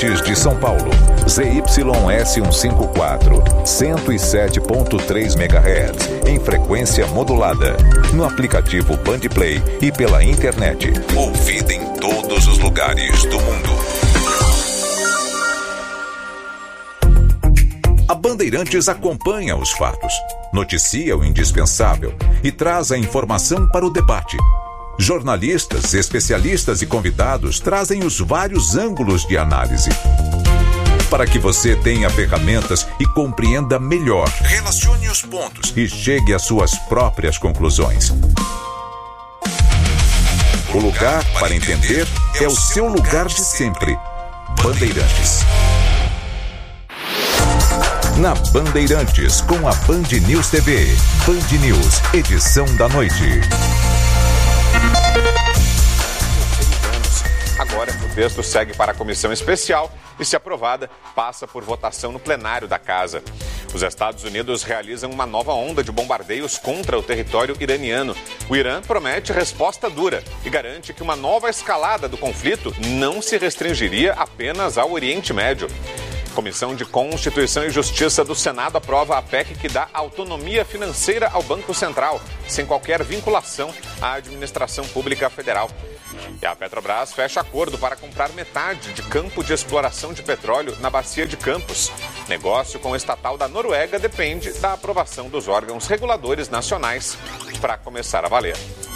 Bandeirantes de São Paulo. ZYS 154, 107.3 MHz, em frequência modulada. No aplicativo Bandplay e pela internet. Ouvida em todos os lugares do mundo. A Bandeirantes acompanha os fatos, noticia o indispensável e traz a informação para o debate. Jornalistas, especialistas e convidados trazem os vários ângulos de análise. Para que você tenha ferramentas e compreenda melhor, relacione os pontos e chegue às suas próprias conclusões. O lugar para entender é o seu lugar de sempre. Bandeirantes. Na Bandeirantes, com a Band News TV. Band News, edição da noite. Agora, o texto segue para a comissão especial e, se aprovada, passa por votação no plenário da casa. Os Estados Unidos realizam uma nova onda de bombardeios contra o território iraniano. O Irã promete resposta dura e garante que uma nova escalada do conflito não se restringiria apenas ao Oriente Médio. Comissão de Constituição e Justiça do Senado aprova a PEC que dá autonomia financeira ao Banco Central, sem qualquer vinculação à administração pública federal. E a Petrobras fecha acordo para comprar metade de campo de exploração de petróleo na Bacia de Campos. Negócio com o estatal da Noruega depende da aprovação dos órgãos reguladores nacionais para começar a valer.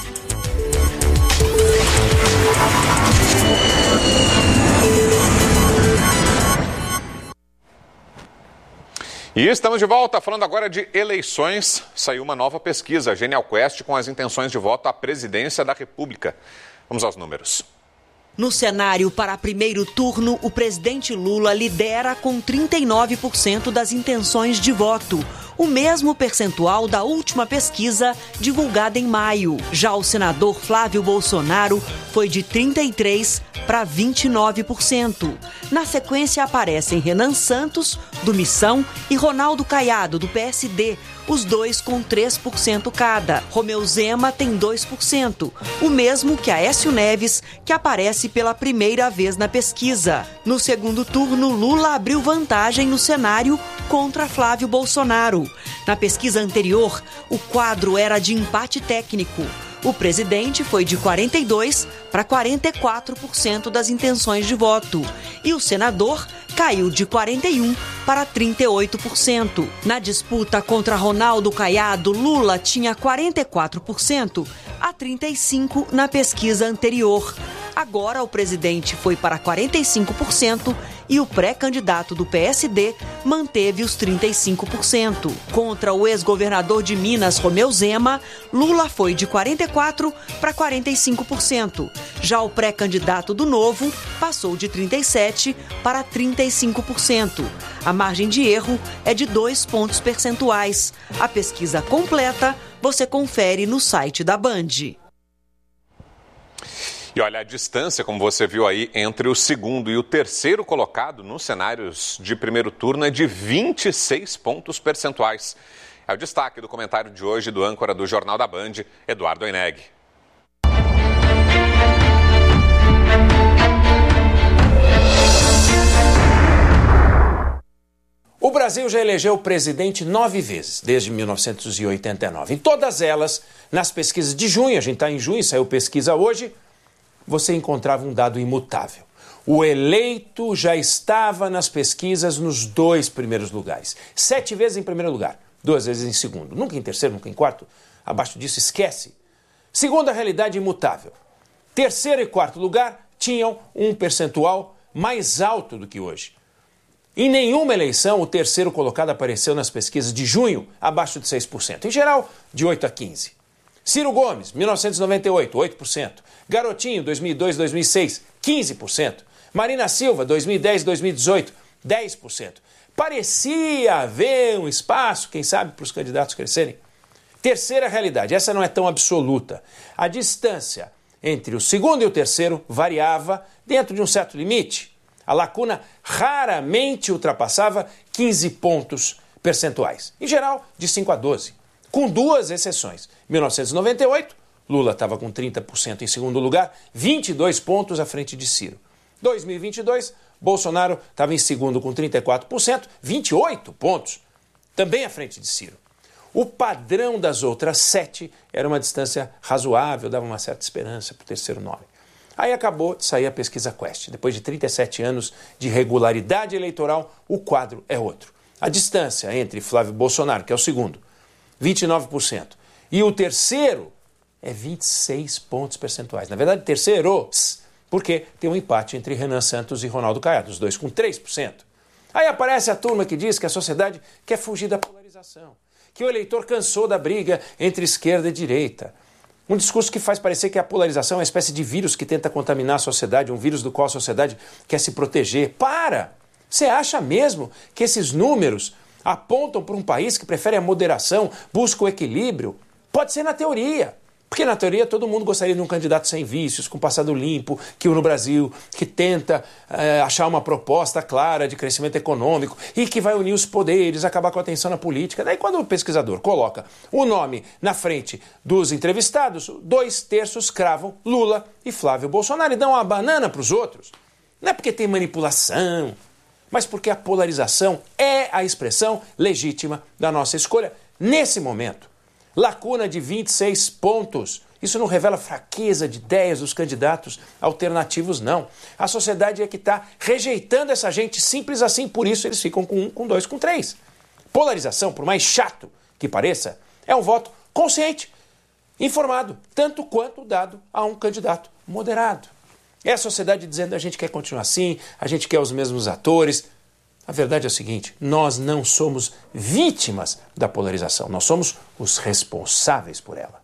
E estamos de volta, falando agora de eleições. Saiu uma nova pesquisa, Genial Quest, com as intenções de voto à presidência da República. Vamos aos números. No cenário para primeiro turno, o presidente Lula lidera com 39% das intenções de voto, o mesmo percentual da última pesquisa divulgada em maio. Já o senador Flávio Bolsonaro foi de 33% para 29%. Na sequência aparecem Renan Santos, do Missão, e Ronaldo Caiado, do PSD, os dois com 3% cada. Romeu Zema tem 2%, o mesmo que Aécio Neves, que aparece pela primeira vez na pesquisa. No segundo turno, Lula abriu vantagem no cenário contra Flávio Bolsonaro. Na pesquisa anterior, o quadro era de empate técnico. O presidente foi de 42% para 44% das intenções de voto. E o senador caiu de 41% para 38%. Na disputa contra Ronaldo Caiado, Lula tinha 44% a 35% na pesquisa anterior. Agora o presidente foi para 45% e o pré-candidato do PSD manteve os 35%. Contra o ex-governador de Minas, Romeu Zema, Lula foi de 44% para 45%. Já o pré-candidato do Novo passou de 37% para 35%. A margem de erro é de 2 pontos percentuais. A pesquisa completa você confere no site da Band. E olha, a distância, como você viu aí, entre o segundo e o terceiro colocado nos cenários de primeiro turno é de 26 pontos percentuais. É o destaque do comentário de hoje do âncora do Jornal da Band, Eduardo Oineg. O Brasil já elegeu presidente 9 vezes, desde 1989. Em todas elas, nas pesquisas de junho, a gente está em junho, saiu pesquisa hoje, você encontrava um dado imutável. O eleito já estava nas pesquisas nos 2 primeiros lugares. 7 vezes em primeiro lugar, 2 vezes em segundo. Nunca em terceiro, nunca em quarto. Abaixo disso, esquece. Segunda realidade imutável. Terceiro e quarto lugar tinham um percentual mais alto do que hoje. Em nenhuma eleição, o terceiro colocado apareceu nas pesquisas de junho abaixo de 6%. Em geral, de 8% a 15%. Ciro Gomes, 1998, 8%. Garotinho, 2002, 2006, 15%. Marina Silva, 2010, 2018, 10%. Parecia haver um espaço, quem sabe, para os candidatos crescerem. Terceira realidade, essa não é tão absoluta. A distância entre o segundo e o terceiro variava dentro de um certo limite. A lacuna raramente ultrapassava 15 pontos percentuais. Em geral, de 5 a 12. Com 2 exceções. 1998, Lula estava com 30% em segundo lugar, 22 pontos à frente de Ciro. 2022, Bolsonaro estava em segundo com 34%, 28 pontos, também à frente de Ciro. O padrão das outras 7 era uma distância razoável, dava uma certa esperança para o terceiro nome. Aí acabou de sair a pesquisa Quest. Depois de 37 anos de regularidade eleitoral, o quadro é outro. A distância entre Flávio Bolsonaro, que é o segundo, 29%, e o terceiro é 26 pontos percentuais. Na verdade, terceiros, porque tem um empate entre Renan Santos e Ronaldo Caiado, os dois com 3%. Aí aparece a turma que diz que a sociedade quer fugir da polarização, que o eleitor cansou da briga entre esquerda e direita. Um discurso que faz parecer que a polarização é uma espécie de vírus que tenta contaminar a sociedade, um vírus do qual a sociedade quer se proteger. Para! Você acha mesmo que esses números apontam para um país que prefere a moderação, busca o equilíbrio? Pode ser na teoria. Porque na teoria todo mundo gostaria de um candidato sem vícios, com passado limpo, que no Brasil, que tenta achar uma proposta clara de crescimento econômico e que vai unir os poderes, acabar com a tensão na política. Daí quando o pesquisador coloca o nome na frente dos entrevistados, 2/3 cravam Lula e Flávio Bolsonaro e dão uma banana para os outros. Não é porque tem manipulação, mas porque a polarização é a expressão legítima da nossa escolha nesse momento. Lacuna de 26 pontos. Isso não revela fraqueza de ideias dos candidatos alternativos, não. A sociedade é que está rejeitando essa gente simples assim, por isso eles ficam com 1, com 2, com 3. Polarização, por mais chato que pareça, é um voto consciente, informado, tanto quanto dado a um candidato moderado. É a sociedade dizendo a gente quer continuar assim, a gente quer os mesmos atores. A verdade é o seguinte, nós não somos vítimas da polarização, nós somos os responsáveis por ela.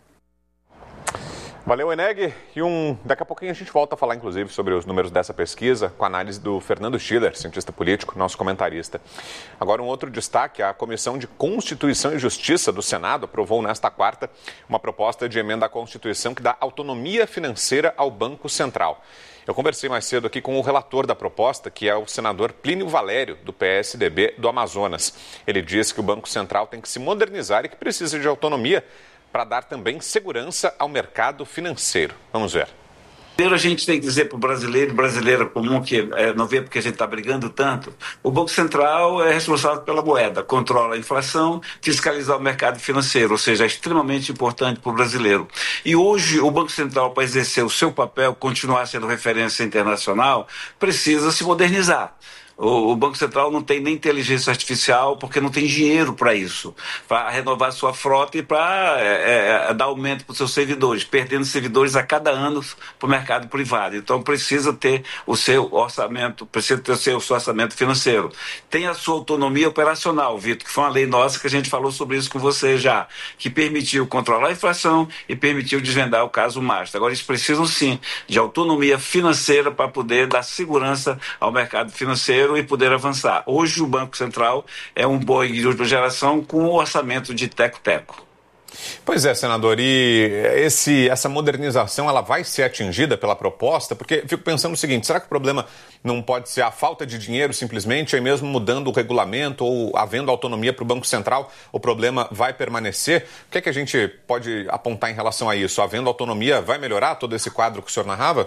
Valeu, Eneg. Daqui a pouquinho a gente volta a falar, inclusive, sobre os números dessa pesquisa, com a análise do Fernando Schiller, cientista político, nosso comentarista. Agora, um outro destaque, a Comissão de Constituição e Justiça do Senado aprovou nesta quarta uma proposta de emenda à Constituição que dá autonomia financeira ao Banco Central. Eu conversei mais cedo aqui com o relator da proposta, que é o senador Plínio Valério, do PSDB do Amazonas. Ele diz que o Banco Central tem que se modernizar e que precisa de autonomia para dar também segurança ao mercado financeiro. Vamos ver. Primeiro a gente tem que dizer para o brasileiro e brasileira comum que não vê porque a gente está brigando tanto, o Banco Central é responsável pela moeda, controla a inflação, fiscaliza o mercado financeiro, ou seja, é extremamente importante para o brasileiro. E hoje o Banco Central, para exercer o seu papel, continuar sendo referência internacional, precisa se modernizar. O Banco Central não tem nem inteligência artificial porque não tem dinheiro para isso, para renovar sua frota e para dar aumento para os seus servidores, perdendo servidores a cada ano para o mercado privado. Então precisa ter o seu orçamento, precisa ter o seu orçamento financeiro. Tem a sua autonomia operacional, Vitor, que foi uma lei nossa que a gente falou sobre isso com você já, que permitiu controlar a inflação e permitiu desvendar o caso Master. Agora eles precisam sim de autonomia financeira para poder dar segurança ao mercado financeiro e poder avançar. Hoje o Banco Central é um Boeing de última geração com um orçamento de teco-teco. Pois é, senador, e essa modernização ela vai ser atingida pela proposta? Porque fico pensando o seguinte, será que o problema não pode ser a falta de dinheiro simplesmente, aí mesmo mudando o regulamento ou havendo autonomia para o Banco Central, o problema vai permanecer? O que é que a gente pode apontar em relação a isso? Havendo autonomia, vai melhorar todo esse quadro que o senhor narrava?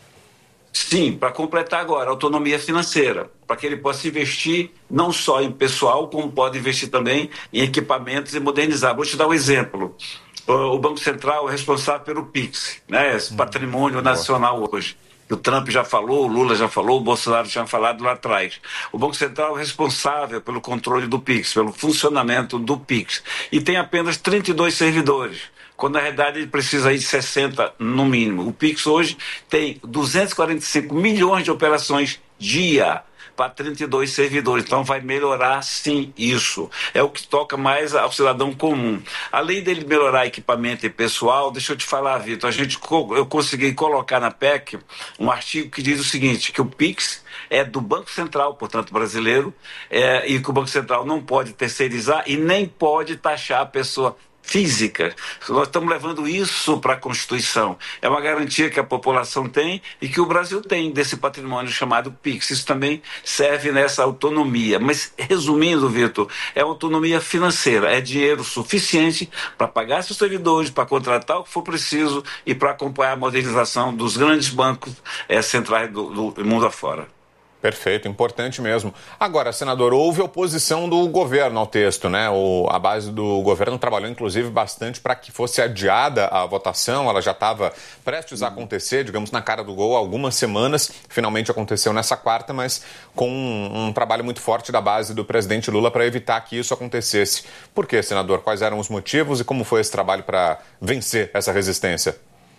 Sim, para completar agora, autonomia financeira, para que ele possa investir não só em pessoal, como pode investir também em equipamentos e modernizar. Vou te dar um exemplo. O Banco Central é responsável pelo PIX, né, esse patrimônio nacional hoje. O Trump já falou, o Lula já falou, o Bolsonaro já falado lá atrás. O Banco Central é responsável pelo controle do PIX, pelo funcionamento do PIX. E tem apenas 32 servidores, quando na realidade ele precisa de 60 no mínimo. O PIX hoje tem 245 milhões de operações dia para 32 servidores. Então vai melhorar sim isso. É o que toca mais ao cidadão comum. Além dele melhorar equipamento e pessoal, deixa eu te falar, Vitor, eu consegui colocar na PEC um artigo que diz o seguinte, que o PIX é do Banco Central, portanto brasileiro, e que o Banco Central não pode terceirizar e nem pode taxar a pessoa física. Nós estamos levando isso para a Constituição. É uma garantia que a população tem e que o Brasil tem desse patrimônio chamado PIX. Isso também serve nessa autonomia. Mas, resumindo, Vitor, é autonomia financeira. É dinheiro suficiente para pagar seus servidores, para contratar o que for preciso e para acompanhar a modernização dos grandes bancos centrais do mundo afora. Perfeito, importante mesmo. Agora, senador, houve oposição do governo ao texto, né? A base do governo trabalhou, inclusive, bastante para que fosse adiada a votação. Ela já estava prestes a acontecer, digamos, na cara do gol há algumas semanas. Finalmente aconteceu nessa quarta, mas com um trabalho muito forte da base do presidente Lula para evitar que isso acontecesse. Por quê, senador? Quais eram os motivos e como foi esse trabalho para vencer essa resistência?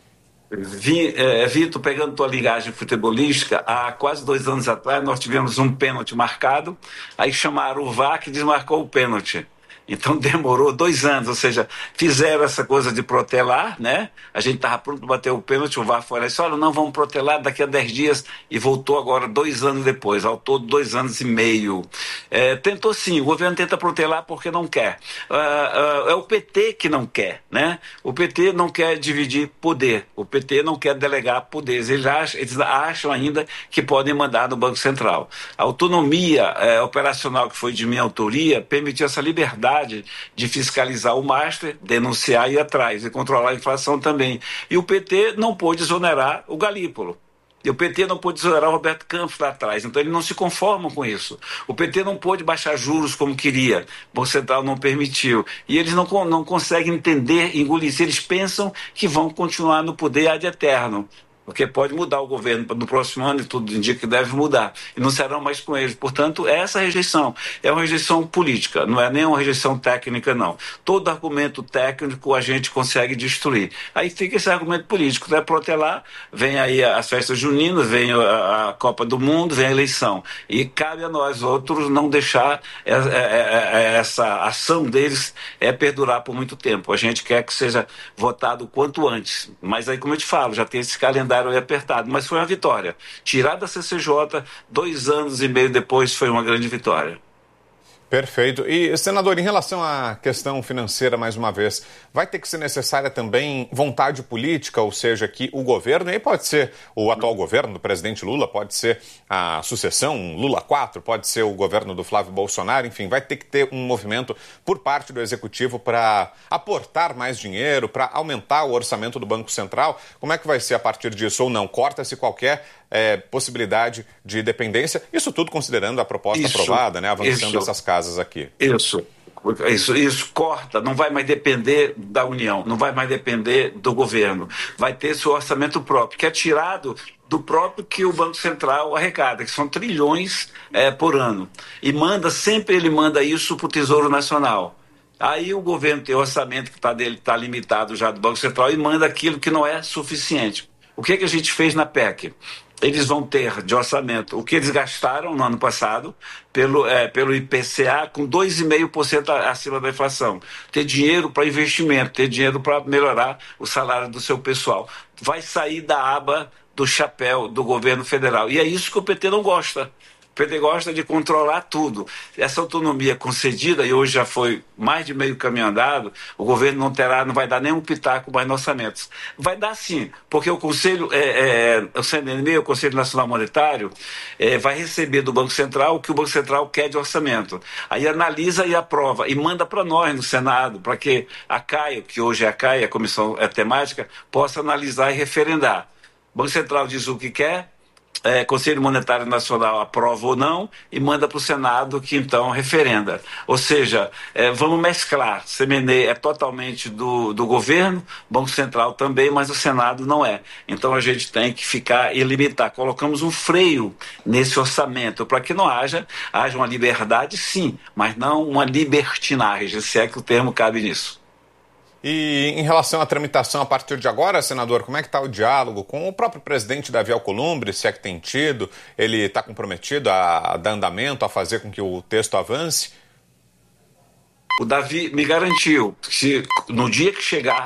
Vitor, pegando tua ligagem futebolística, há quase 2 anos atrás nós tivemos um pênalti marcado, aí chamaram o VAR que desmarcou o pênalti. Então demorou 2 anos, ou seja, fizeram essa coisa de protelar, né? A gente estava pronto para bater o pênalti, o VAR foi lá e disse, olha, não, vamos protelar daqui a 10 dias, e voltou agora 2 anos depois, ao todo 2 anos e meio. Tentou sim, o governo tenta protelar porque não quer. É o PT que não quer, né? O PT não quer dividir poder, o PT não quer delegar poderes, eles acham ainda que podem mandar no Banco Central. A autonomia operacional que foi de minha autoria permitiu essa liberdade de fiscalizar o master, denunciar e ir atrás, e controlar a inflação também. E o PT não pôde exonerar o Galípolo. E o PT não pôde exonerar o Roberto Campos lá atrás. Então eles não se conformam com isso. O PT não pôde baixar juros como queria. O Banco Central não permitiu. E eles não conseguem entender, engolir. Eles pensam que vão continuar no poder ad eterno. Porque pode mudar o governo no próximo ano e tudo indica que deve mudar. E não serão mais com eles. Portanto, essa rejeição é uma rejeição política, não é nem uma rejeição técnica, não. Todo argumento técnico a gente consegue destruir. Aí fica esse argumento político, né? Protelar, vem aí as festas juninas, vem a Copa do Mundo, vem a eleição. E cabe a nós outros não deixar essa ação deles perdurar por muito tempo. A gente quer que seja votado o quanto antes. Mas aí, como eu te falo, já tem esse calendário apertado, mas foi uma vitória. Tirar da CCJ, 2 anos e meio depois, foi uma grande vitória. Perfeito. E, senador, em relação à questão financeira, mais uma vez, vai ter que ser necessária também vontade política, ou seja, que o governo, e aí pode ser o atual governo do presidente Lula, pode ser a sucessão Lula 4, pode ser o governo do Flávio Bolsonaro, enfim, vai ter que ter um movimento por parte do Executivo para aportar mais dinheiro, para aumentar o orçamento do Banco Central. Como é que vai ser a partir disso ou não? Corta-se qualquer possibilidade de dependência, isso tudo considerando a proposta aprovada, né, avançando essas casas aqui. Isso corta, não vai mais depender da União, não vai mais depender do governo, vai ter seu orçamento próprio, que é tirado do próprio que o Banco Central arrecada, que são trilhões por ano, e ele manda isso para o Tesouro Nacional. Aí o governo tem o orçamento que está limitado já do Banco Central e manda aquilo que não é suficiente. O que a gente fez na PEC? Eles vão ter de orçamento o que eles gastaram no ano passado pelo IPCA com 2,5% acima da inflação. Ter dinheiro para investimento, ter dinheiro para melhorar o salário do seu pessoal. Vai sair da aba do chapéu do governo federal. E é isso que o PT não gosta. O PT gosta de controlar tudo. Essa autonomia concedida, e hoje já foi mais de meio caminho andado, o governo não vai dar nenhum pitaco mais nos orçamentos. Vai dar sim, porque o Conselho, o CNME, o Conselho Nacional Monetário, vai receber do Banco Central o que o Banco Central quer de orçamento. Aí analisa e aprova, e manda para nós no Senado, para que a CAI, que hoje é a CAI, a Comissão Temática, possa analisar e referendar. O Banco Central diz o que quer, Conselho Monetário Nacional aprova ou não e manda para o Senado, que então referenda. Ou seja, vamos mesclar. CMN é totalmente do governo, Banco Central também, mas o Senado não é. Então a gente tem que ficar e limitar. Colocamos um freio nesse orçamento para que não haja uma liberdade, sim, mas não uma libertinagem, se é que o termo cabe nisso. E em relação à tramitação a partir de agora, senador, como é que está o diálogo com o próprio presidente Davi Alcolumbre, se é que tem tido? Ele está comprometido a dar andamento, a fazer com que o texto avance? O Davi me garantiu que no dia que chegar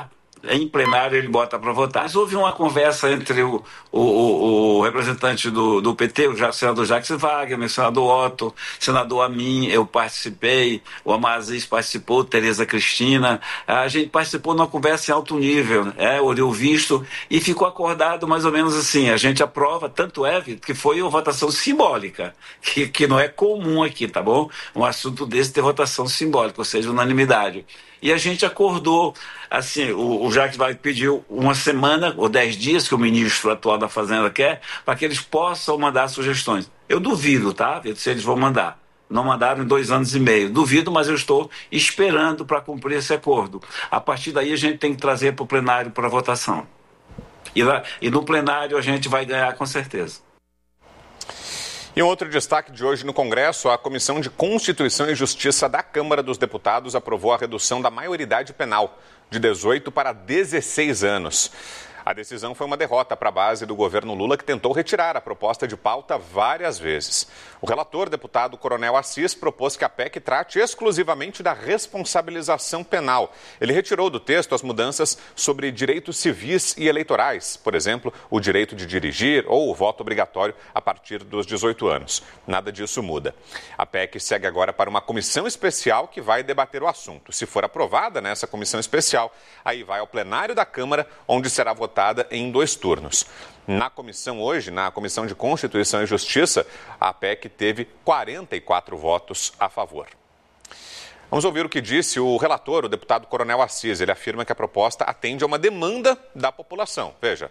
em plenário ele bota para votar. Mas houve uma conversa entre o representante do PT, o senador Jacques Wagner, o senador Otto, o senador Amin, eu participei, o Amaziz participou, Tereza Cristina, a gente participou numa conversa em alto nível, olhou visto e ficou acordado mais ou menos assim, a gente aprova, tanto é, Vitor, que foi uma votação simbólica, que não é comum aqui, tá bom? Um assunto desse ter votação simbólica, ou seja, unanimidade. E a gente acordou, assim, o Jacques Wagner pediu uma semana ou 10 dias, que o ministro atual da Fazenda quer, para que eles possam mandar sugestões. Eu duvido, tá, Vitor, se eles vão mandar. Não mandaram em 2 anos e meio. Duvido, mas eu estou esperando para cumprir esse acordo. A partir daí a gente tem que trazer para o plenário para votação. E no plenário a gente vai ganhar com certeza. E um outro destaque de hoje no Congresso, a Comissão de Constituição e Justiça da Câmara dos Deputados aprovou a redução da maioridade penal de 18 para 16 anos. A decisão foi uma derrota para a base do governo Lula, que tentou retirar a proposta de pauta várias vezes. O relator, deputado Coronel Assis, propôs que a PEC trate exclusivamente da responsabilização penal. Ele retirou do texto as mudanças sobre direitos civis e eleitorais, por exemplo, o direito de dirigir ou o voto obrigatório a partir dos 18 anos. Nada disso muda. A PEC segue agora para uma comissão especial que vai debater o assunto. Se for aprovada nessa comissão especial, aí vai ao plenário da Câmara, onde será votada em 2 turnos. Na comissão hoje, na Comissão de Constituição e Justiça, a PEC teve 44 votos a favor. Vamos ouvir o que disse o relator, o deputado Coronel Assis. Ele afirma que a proposta atende a uma demanda da população. Veja.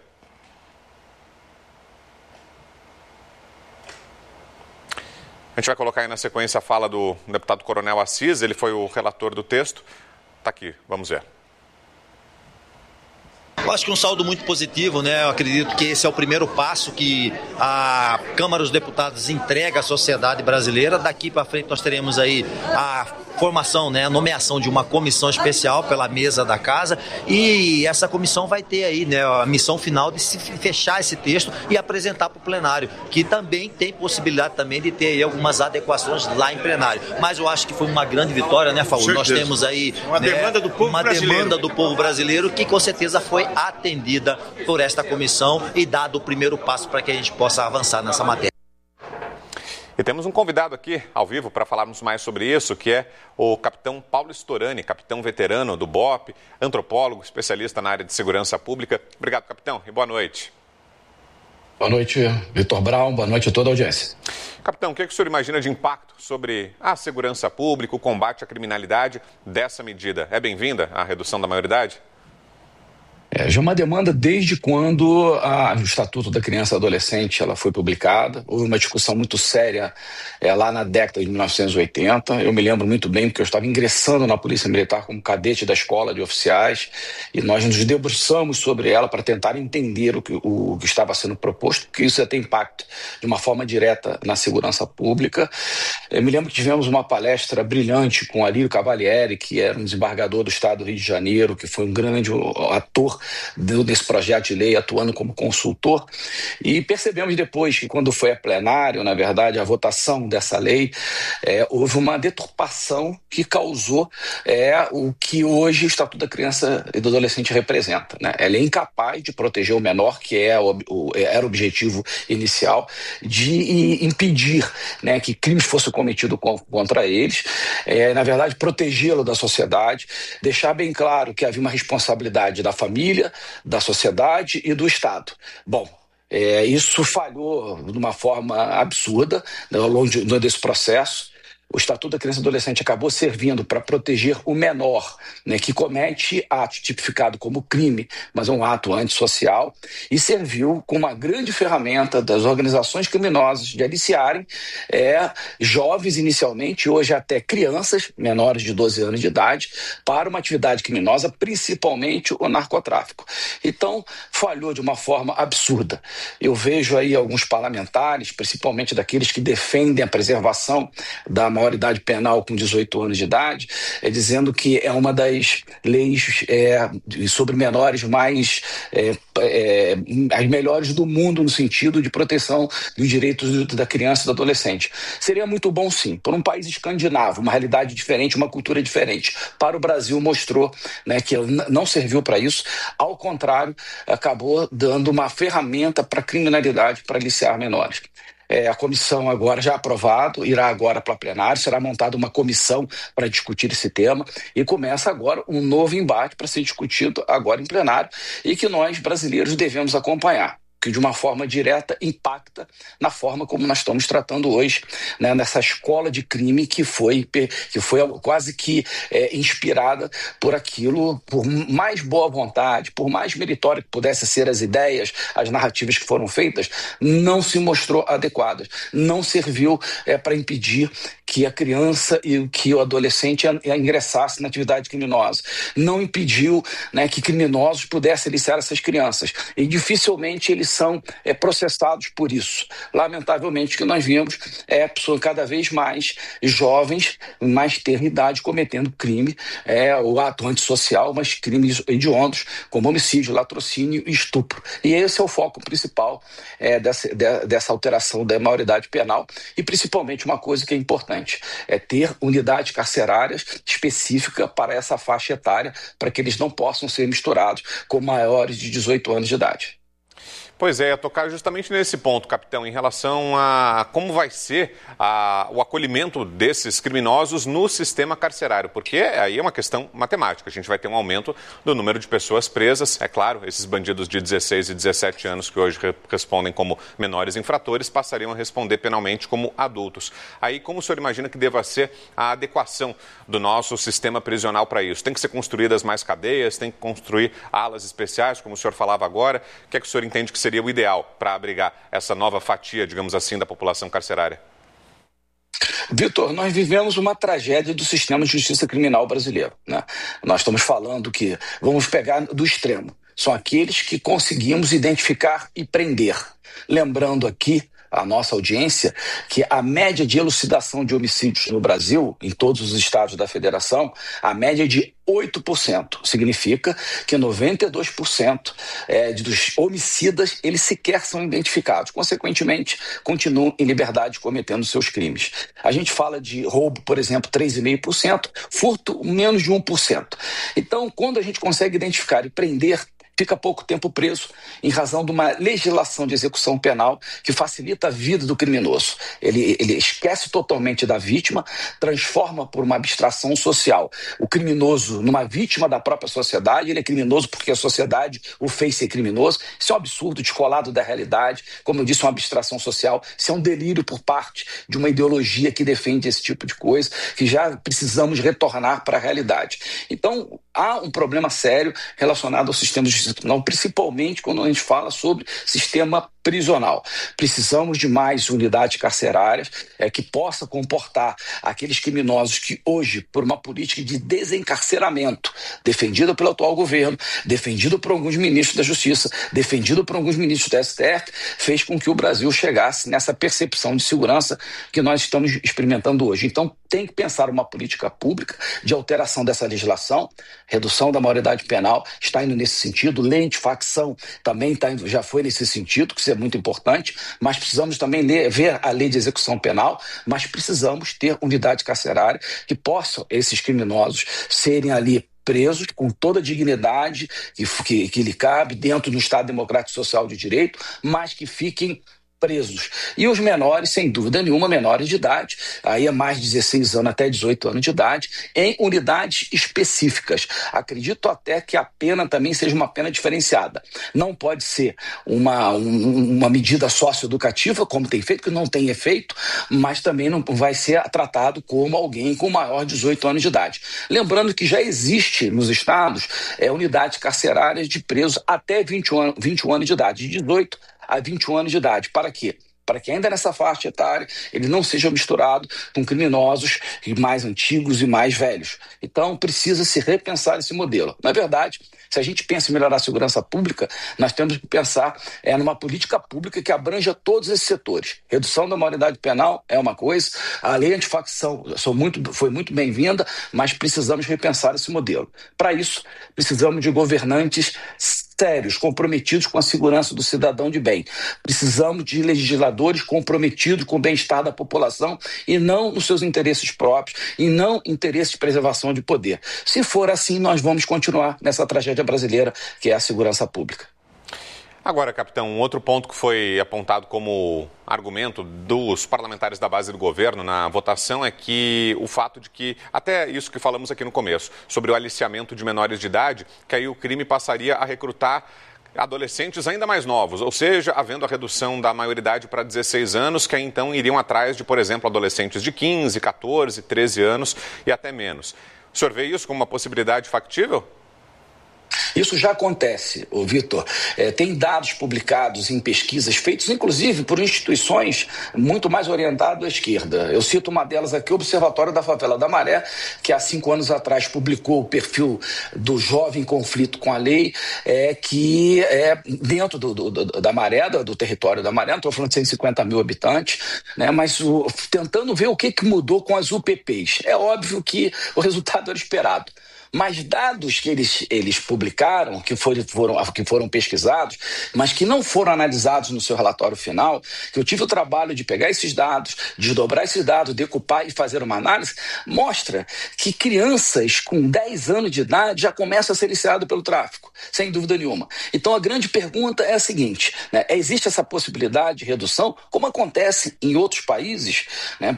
A gente vai colocar aí na sequência a fala do deputado Coronel Assis. Ele foi o relator do texto. Está aqui, vamos ver. Eu acho que um saldo muito positivo, né? Eu acredito que esse é o primeiro passo que a Câmara dos Deputados entrega à sociedade brasileira. Daqui para frente nós teremos aí a formação, né, a nomeação de uma comissão especial pela mesa da casa, e essa comissão vai ter aí, né, a missão final de se fechar esse texto e apresentar para o plenário, que também tem possibilidade também de ter aí algumas adequações lá em plenário. Mas eu acho que foi uma grande vitória, né, Faúl? Nós temos aí uma demanda do povo brasileiro que com certeza foi atendida por esta comissão e dado o primeiro passo para que a gente possa avançar nessa matéria. E temos um convidado aqui, ao vivo, para falarmos mais sobre isso, que é o capitão Paulo Storani, capitão veterano do BOPE, antropólogo, especialista na área de segurança pública. Obrigado, capitão, e boa noite. Boa noite, Vitor Brown, boa noite a toda a audiência. Capitão, o que o senhor imagina de impacto sobre a segurança pública, o combate à criminalidade dessa medida? É bem-vinda a redução da maioridade? Já é uma demanda desde quando o Estatuto da Criança e Adolescente ela foi publicada. Houve uma discussão muito séria lá na década de 1980. Eu me lembro muito bem porque eu estava ingressando na Polícia Militar como cadete da Escola de Oficiais e nós nos debruçamos sobre ela para tentar entender o que estava sendo proposto, porque isso ia ter impacto de uma forma direta na segurança pública. Eu me lembro que tivemos uma palestra brilhante com Alírio Cavalieri, que era um desembargador do Estado do Rio de Janeiro, que foi um grande ator desse projeto de lei, atuando como consultor, e percebemos depois que quando foi a plenário, na verdade, a votação dessa lei, houve uma deturpação que causou o que hoje o Estatuto da Criança e do Adolescente representa, né? Ela é incapaz de proteger o menor, que era o objetivo inicial, de impedir, né, que crimes fossem cometidos contra eles, na verdade, protegê-lo da sociedade, deixar bem claro que havia uma responsabilidade da família, da sociedade e do Estado. Bom, isso falhou de uma forma absurda, né, ao longo desse processo. O Estatuto da Criança e Adolescente acabou servindo para proteger o menor, né, que comete ato tipificado como crime, mas é um ato antissocial, e serviu como uma grande ferramenta das organizações criminosas de aliciarem jovens inicialmente, hoje até crianças menores de 12 anos de idade, para uma atividade criminosa, principalmente o narcotráfico. Então, falhou de uma forma absurda. Eu vejo aí alguns parlamentares, principalmente daqueles que defendem a preservação da maioridade penal com 18 anos de idade, dizendo que é uma das leis sobre menores mais as melhores do mundo no sentido de proteção dos direitos da criança e do adolescente. Seria muito bom, sim, por um país escandinavo, uma realidade diferente, uma cultura diferente. Para o Brasil mostrou, né, que não serviu para isso, ao contrário, acabou dando uma ferramenta para a criminalidade, para aliciar menores. A comissão agora já aprovado, irá agora para plenário, será montada uma comissão para discutir esse tema e começa agora um novo embate para ser discutido agora em plenário e que nós brasileiros devemos acompanhar, que de uma forma direta impacta na forma como nós estamos tratando hoje, né, nessa escola de crime que foi quase que inspirada por aquilo, por mais boa vontade, por mais meritório que pudesse ser as ideias, as narrativas que foram feitas, não se mostrou adequadas, não serviu para impedir que a criança e que o adolescente ingressasse na atividade criminosa, não impediu, né, que criminosos pudessem aliciar essas crianças, e dificilmente eles são processados por isso. Lamentavelmente, que nós vimos pessoas cada vez mais jovens, mais tenra idade, cometendo crime, o ato antissocial, mas crimes hediondos, como homicídio, latrocínio e estupro. E esse é o foco principal dessa alteração da maioridade penal, e principalmente uma coisa que é importante, é ter unidades carcerárias específicas para essa faixa etária, para que eles não possam ser misturados com maiores de 18 anos de idade. Pois é, tocar justamente nesse ponto, capitão, em relação a como vai ser o acolhimento desses criminosos no sistema carcerário, porque aí é uma questão matemática, a gente vai ter um aumento do número de pessoas presas, é claro, esses bandidos de 16 e 17 anos que hoje respondem como menores infratores passariam a responder penalmente como adultos. Aí como o senhor imagina que deva ser a adequação do nosso sistema prisional para isso? Tem que ser construídas mais cadeias, tem que construir alas especiais, como o senhor falava agora, o que é que o senhor entende que seria o ideal para abrigar essa nova fatia, digamos assim, da população carcerária? Vitor, nós vivemos uma tragédia do sistema de justiça criminal brasileiro, né? Nós estamos falando que vamos pegar do extremo. São aqueles que conseguimos identificar e prender. Lembrando aqui a nossa audiência que a média de elucidação de homicídios no Brasil, em todos os estados da federação, a média é de 8%. Significa que 92% dos homicidas, eles sequer são identificados. Consequentemente, continuam em liberdade cometendo seus crimes. A gente fala de roubo, por exemplo, 3,5%, furto, menos de 1%. Então, quando a gente consegue identificar e prender, fica pouco tempo preso em razão de uma legislação de execução penal que facilita a vida do criminoso. Ele esquece totalmente da vítima, transforma por uma abstração social o criminoso numa vítima da própria sociedade. Ele é criminoso porque a sociedade o fez ser criminoso. Isso é um absurdo, descolado da realidade. Como eu disse, uma abstração social. Isso é um delírio por parte de uma ideologia que defende esse tipo de coisa, que já precisamos retornar para a realidade. Então, há um problema sério relacionado ao sistema de justiça criminal, principalmente quando a gente fala sobre sistema prisional. Precisamos de mais unidades carcerárias que possa comportar aqueles criminosos que hoje, por uma política de desencarceramento, defendida pelo atual governo, defendido por alguns ministros da Justiça, defendido por alguns ministros da STF, fez com que o Brasil chegasse nessa percepção de segurança que nós estamos experimentando hoje. Então, tem que pensar uma política pública de alteração dessa legislação, redução da maioridade penal, está indo nesse sentido, lei antifacção também já foi nesse sentido, que isso é muito importante, mas precisamos também ver a lei de execução penal, mas precisamos ter unidade carcerária que possam esses criminosos serem ali presos com toda a dignidade que lhe cabe dentro do Estado Democrático e Social de Direito, mas que fiquem presos. E os menores, sem dúvida nenhuma, menores de idade, aí é mais de 16 anos até 18 anos de idade, em unidades específicas. Acredito até que a pena também seja uma pena diferenciada. Não pode ser uma medida socioeducativa, como tem feito, que não tem efeito, mas também não vai ser tratado como alguém com maior de 18 anos de idade. Lembrando que já existe nos estados unidades carcerárias de presos até 21 anos de idade, de 18 a 21 anos de idade. Para quê? para que ainda nessa faixa etária ele não seja misturado com criminosos mais antigos e mais velhos. Então precisa se repensar esse modelo. Na verdade, se a gente pensa em melhorar a segurança pública, nós temos que pensar numa política pública que abranja todos esses setores. Redução da maioridade penal é uma coisa, a lei antifacção foi muito bem-vinda, mas precisamos repensar esse modelo. Para isso, precisamos de governantes sérios, comprometidos com a segurança do cidadão de bem. Precisamos de legisladores comprometidos com o bem-estar da população e não nos seus interesses próprios e não interesses de preservação de poder. Se for assim, nós vamos continuar nessa tragédia brasileira que é a segurança pública. Agora, capitão, um outro ponto que foi apontado como argumento dos parlamentares da base do governo na votação é que o fato de que, até isso que falamos aqui no começo, sobre o aliciamento de menores de idade, que aí o crime passaria a recrutar adolescentes ainda mais novos, ou seja, havendo a redução da maioridade para 16 anos, que aí então iriam atrás de, por exemplo, adolescentes de 15, 14, 13 anos e até menos. O senhor vê isso como uma possibilidade factível? Isso já acontece, Vitor. Tem dados publicados em pesquisas feitas, inclusive, por instituições muito mais orientadas à esquerda. Eu cito uma delas aqui, o Observatório da Favela da Maré, que há 5 anos atrás publicou o perfil do jovem em conflito com a lei, que é dentro da Maré, do território da Maré, não estou falando de 150 mil habitantes, né, mas tentando ver o que mudou com as UPPs. É óbvio que o resultado era esperado. Mas dados que eles publicaram, que foram pesquisados, mas que não foram analisados no seu relatório final, que eu tive o trabalho de pegar esses dados, desdobrar esses dados, decupar e fazer uma análise, mostra que crianças com 10 anos de idade já começam a ser aliciadas pelo tráfico, sem dúvida nenhuma. Então a grande pergunta é a seguinte, né, existe essa possibilidade de redução, como acontece em outros países, né,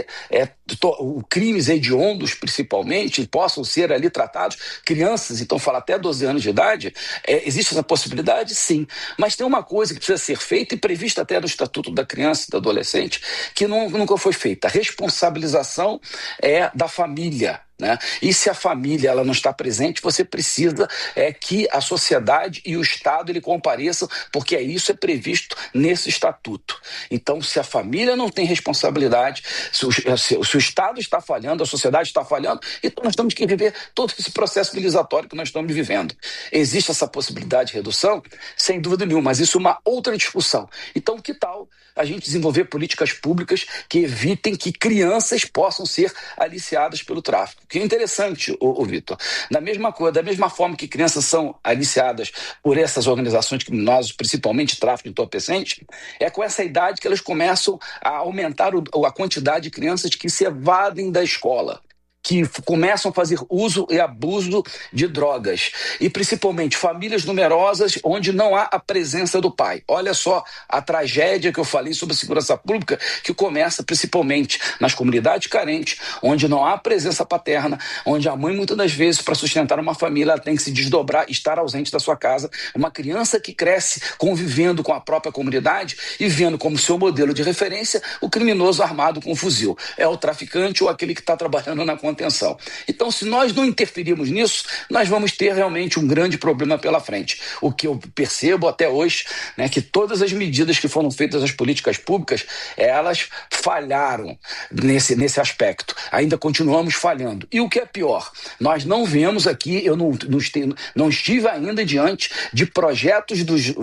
crimes hediondos principalmente, possam ser ali tratados, crianças, então fala até 12 anos de idade, existe essa possibilidade? Sim. Mas tem uma coisa que precisa ser feita e prevista até no Estatuto da Criança e do Adolescente, que nunca foi feita. A responsabilização da família. Né? E se a família ela não está presente, você precisa que a sociedade e o Estado ele compareçam, porque isso é previsto nesse estatuto. Então, se a família não tem responsabilidade, se o Estado está falhando, a sociedade está falhando, então nós temos que rever todo esse processo civilizatório que nós estamos vivendo. Existe essa possibilidade de redução? Sem dúvida nenhuma, mas isso é uma outra discussão. Então, que tal a gente desenvolver políticas públicas que evitem que crianças possam ser aliciadas pelo tráfico? Que é interessante, Vitor. Da mesma forma que crianças são aliciadas por essas organizações criminosas, principalmente tráfico de entorpecentes, é com essa idade que elas começam a aumentar a quantidade de crianças que se evadem da escola, que começam a fazer uso e abuso de drogas. E principalmente famílias numerosas onde não há a presença do pai. Olha só a tragédia que eu falei sobre a segurança pública, que começa principalmente nas comunidades carentes, onde não há presença paterna, onde a mãe muitas das vezes para sustentar uma família ela tem que se desdobrar, estar ausente da sua casa. Uma criança que cresce convivendo com a própria comunidade e vendo como seu modelo de referência o criminoso armado com um fuzil. É o traficante ou aquele que está trabalhando na contenção. Então, se nós não interferirmos nisso, nós vamos ter realmente um grande problema pela frente. O que eu percebo até hoje, né, que todas as medidas que foram feitas nas políticas públicas, elas falharam nesse aspecto. Ainda continuamos falhando. E o que é pior, nós não vemos aqui, eu não estive ainda diante de projetos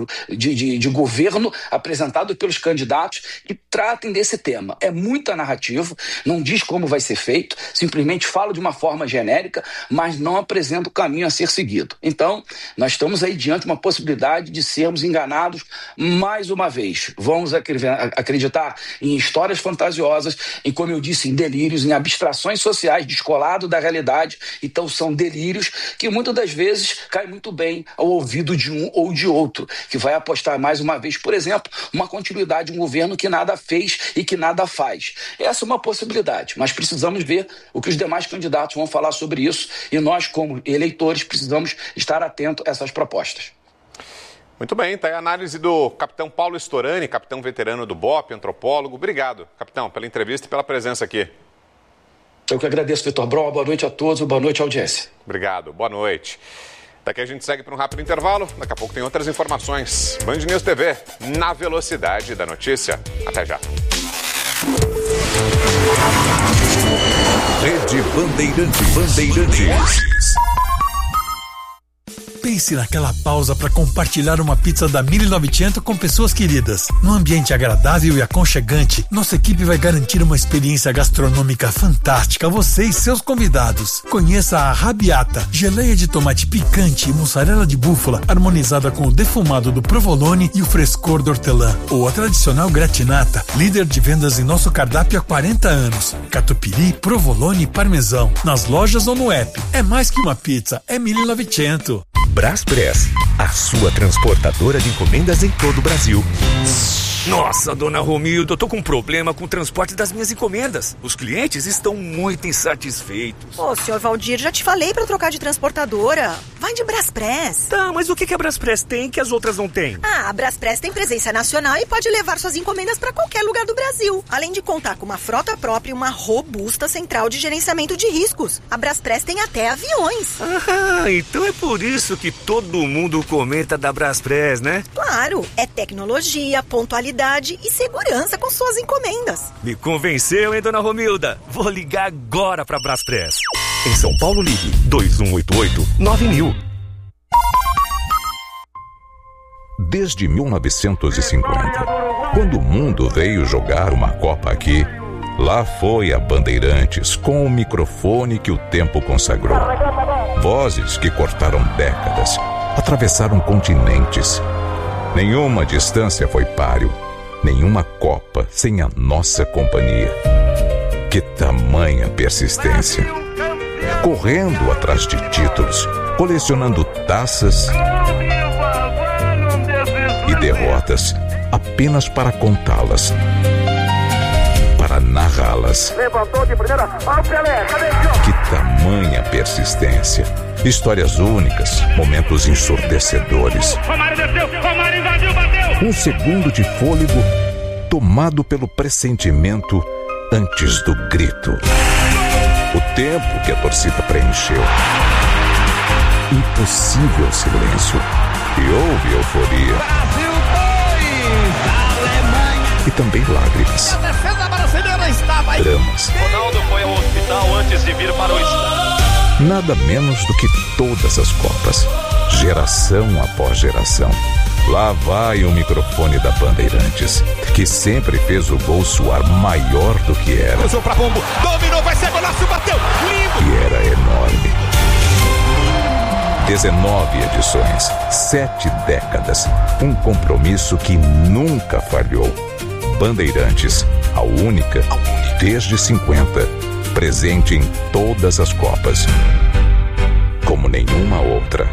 de governo apresentados pelos candidatos que tratem desse tema. É muita narrativa, não diz como vai ser feito, simplesmente fala de uma forma genérica, mas não apresenta o caminho a ser seguido. Então, nós estamos aí diante de uma possibilidade de sermos enganados mais uma vez. Vamos acreditar em histórias fantasiosas, em, como eu disse, em delírios, em abstrações sociais, descolado da realidade. Então, são delírios que muitas das vezes caem muito bem ao ouvido de um ou de outro, que vai apostar mais uma vez, por exemplo, uma continuidade de um governo que nada fez e que nada faz. Essa é uma possibilidade, mas precisamos ver o que os demais candidatos vão falar sobre isso e nós, como eleitores, precisamos estar atentos a essas propostas. Muito bem, está aí a análise do capitão Paulo Storani, capitão veterano do BOPE, antropólogo. Obrigado, capitão, pela entrevista e pela presença aqui. Eu que agradeço, Vitor Brown. Boa noite a todos, boa noite à audiência. Obrigado, boa noite. Daqui a gente segue para um rápido intervalo. Daqui a pouco tem outras informações. Band News TV, na velocidade da notícia. Até já. Rede Bandeirantes. Pense naquela pausa para compartilhar uma pizza da 1900 com pessoas queridas. Num ambiente agradável e aconchegante, nossa equipe vai garantir uma experiência gastronômica fantástica a você e seus convidados. Conheça a Rabiata, geleia de tomate picante e mussarela de búfala, harmonizada com o defumado do provolone e o frescor do hortelã. Ou a tradicional gratinata, líder de vendas em nosso cardápio há 40 anos. Catupiry, provolone e parmesão. Nas lojas ou no app. É mais que uma pizza, é 1900. Braspress, a sua transportadora de encomendas em todo o Brasil. Nossa, dona Romilda, eu tô com um problema com o transporte das minhas encomendas. Os clientes estão muito insatisfeitos. Ô, senhor Valdir, já te falei pra trocar de transportadora. Vai de Braspress. Tá, mas o que a Braspress tem que as outras não têm? A Braspress tem presença nacional e pode levar suas encomendas pra qualquer lugar do Brasil. Além de contar com uma frota própria e uma robusta central de gerenciamento de riscos. A Braspress tem até aviões. Ah, então é por isso que todo mundo comenta da Braspress, né? Claro, é tecnologia, pontualidade e segurança com suas encomendas. Me convenceu, hein, dona Romilda? Vou ligar agora pra Braspress. Em São Paulo, ligue 2188-9000. Desde 1950, quando o mundo veio jogar uma Copa aqui, lá foi a Bandeirantes com o microfone que o tempo consagrou. Vozes que cortaram décadas, atravessaram continentes. Nenhuma distância foi páreo, nenhuma Copa sem a nossa companhia. Que tamanha persistência! Correndo atrás de títulos, colecionando taças e derrotas apenas para contá-las, para narrá-las. Levantou de primeira, ó o Pelé, cadê o Que tamanha persistência! Histórias únicas, momentos ensurdecedores. Romário desceu, Romário invadiu, bateu! Um segundo de fôlego tomado pelo pressentimento antes do grito. O tempo que a torcida preencheu. Impossível silêncio. E houve euforia. Brasil 2, Alemanha. E também lágrimas. A defesa brasileira estava aí. Dramas. Ronaldo foi ao hospital antes de vir para o estádio. Nada menos do que todas as Copas. Geração após geração. Lá vai o microfone da Bandeirantes, que sempre fez o gol soar maior do que era. Cruzou pra Pombo, dominou, vai ser golaço, bateu, lindo! E era enorme. 19 edições, 7 décadas, um compromisso que nunca falhou. Bandeirantes, a única, desde 50, presente em todas as Copas, como nenhuma outra.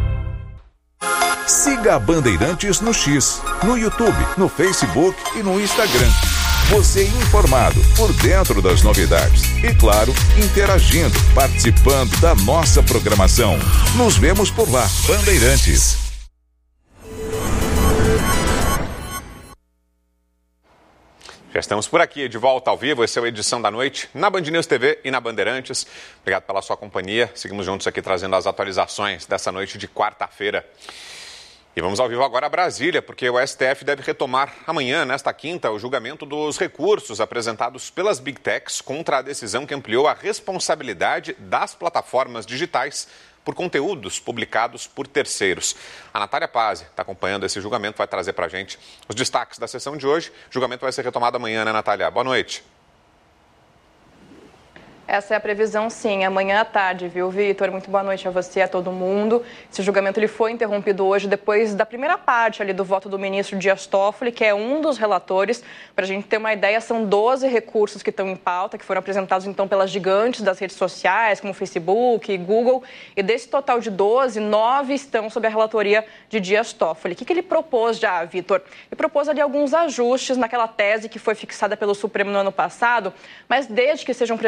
Siga a Bandeirantes no X, no YouTube, no Facebook e no Instagram. Você informado, por dentro das novidades e, claro, interagindo, participando da nossa programação. Nos vemos por lá, Bandeirantes. Já estamos por aqui, de volta ao vivo. Essa é a edição da noite na Band News TV e na Bandeirantes. Obrigado pela sua companhia. Seguimos juntos aqui trazendo as atualizações dessa noite de quarta-feira. E vamos ao vivo agora a Brasília, porque o STF deve retomar amanhã, nesta quinta, o julgamento dos recursos apresentados pelas Big Techs contra a decisão que ampliou a responsabilidade das plataformas digitais por conteúdos publicados por terceiros. A Natália Pazzi está acompanhando esse julgamento, vai trazer para a gente os destaques da sessão de hoje. O julgamento vai ser retomado amanhã, né, Natália? Boa noite. Essa é a previsão, sim, amanhã à tarde, viu, Vitor? Muito boa noite a você, a todo mundo. Esse julgamento ele foi interrompido hoje depois da primeira parte ali do voto do ministro Dias Toffoli, que é um dos relatores. Para a gente ter uma ideia, são 12 recursos que estão em pauta, que foram apresentados então pelas gigantes das redes sociais, como Facebook e Google. E desse total de 12, 9 estão sob a relatoria de Dias Toffoli. O que ele propôs já, Vitor? Ele propôs ali alguns ajustes naquela tese que foi fixada pelo Supremo no ano passado, mas desde que sejam preservadas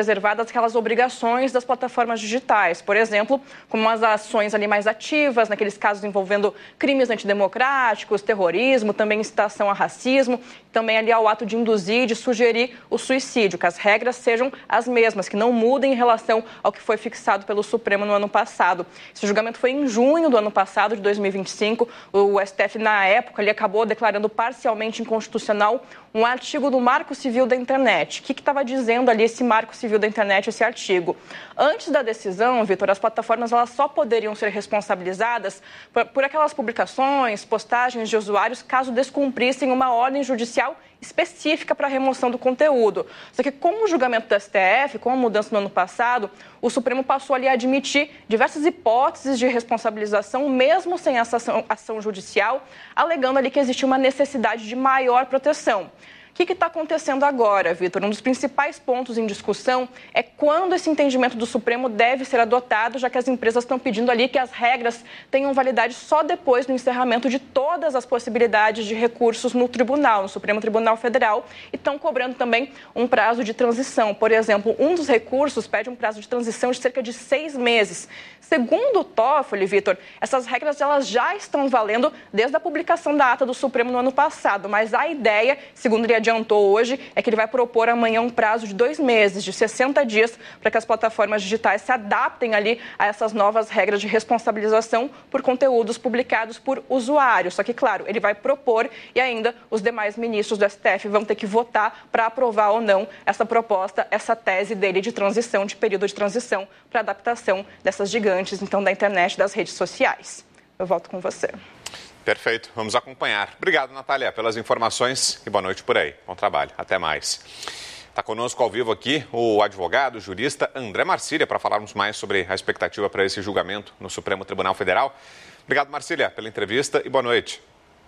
aquelas obrigações das plataformas digitais. Por exemplo, como as ações ali mais ativas, naqueles casos envolvendo crimes antidemocráticos, terrorismo, também incitação a racismo, também ali ao ato de induzir, de sugerir o suicídio, que as regras sejam as mesmas, que não mudem em relação ao que foi fixado pelo Supremo no ano passado. Esse julgamento foi em junho do ano passado, de 2025. O STF, na época, ele acabou declarando parcialmente inconstitucional um artigo do Marco Civil da Internet. O que estava dizendo ali esse Marco Civil da Internet, esse artigo? Antes da decisão, Vitor, as plataformas elas só poderiam ser responsabilizadas por aquelas publicações, postagens de usuários, caso descumprissem uma ordem judicial específica para a remoção do conteúdo. Só que com o julgamento do STF, com a mudança no ano passado, o Supremo passou ali a admitir diversas hipóteses de responsabilização, mesmo sem essa ação judicial, alegando ali que existia uma necessidade de maior proteção. O que está acontecendo agora, Vitor? Um dos principais pontos em discussão é quando esse entendimento do Supremo deve ser adotado, já que as empresas estão pedindo ali que as regras tenham validade só depois do encerramento de todas as possibilidades de recursos no tribunal, no Supremo Tribunal Federal, e estão cobrando também um prazo de transição. Por exemplo, um dos recursos pede um prazo de transição de cerca de 6 meses. Segundo o Toffoli, Vitor, essas regras elas já estão valendo desde a publicação da ata do Supremo no ano passado, mas a ideia, segundo ele adiantou hoje, é que ele vai propor amanhã um prazo de 2 meses, de 60 dias, para que as plataformas digitais se adaptem ali a essas novas regras de responsabilização por conteúdos publicados por usuários. Só que, claro, ele vai propor e ainda os demais ministros do STF vão ter que votar para aprovar ou não essa proposta, essa tese dele de transição, de período de transição para adaptação dessas gigantes, então, da internet, das redes sociais. Eu volto com você. Perfeito, vamos acompanhar. Obrigado, Natália, pelas informações e boa noite por aí. Bom trabalho, até mais. Está conosco ao vivo aqui o advogado, jurista André Marcília, para falarmos mais sobre a expectativa para esse julgamento no Supremo Tribunal Federal. Obrigado, Marcília, pela entrevista e boa noite.